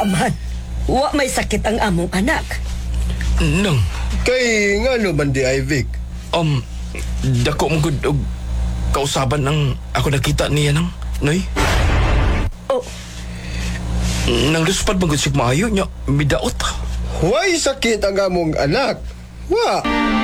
man. Wa may sakit ang among anak. Nang, Kay nga naman di ay, Vic. dako mong good og kausaban ng ako nakita niya nang, Noy. Oh, Nang luspad magod sig maayo niya, midaot. Huwag sakit ang among anak. Wa.